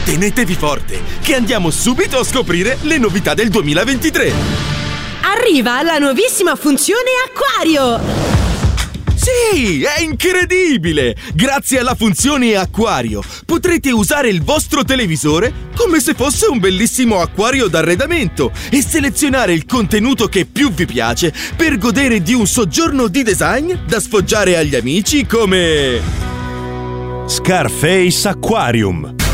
Tenetevi forte, che andiamo subito a scoprire le novità del 2023. Arriva la nuovissima funzione acquario! Sì, è incredibile! Grazie alla funzione acquario potrete usare il vostro televisore come se fosse un bellissimo acquario d'arredamento e selezionare il contenuto che più vi piace per godere di un soggiorno di design da sfoggiare agli amici come Scarface Aquarium.